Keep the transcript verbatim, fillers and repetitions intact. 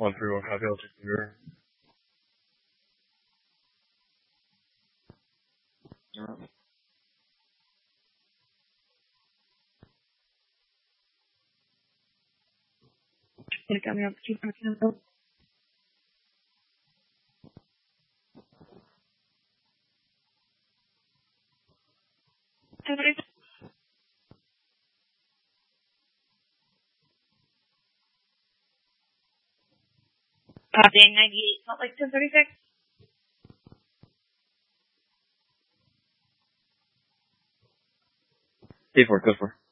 one three one copy, I'll take the mirror. Alright. Got me up to two. Copy ninety-eight, Salt Lake ten thirty-six. D four, go for.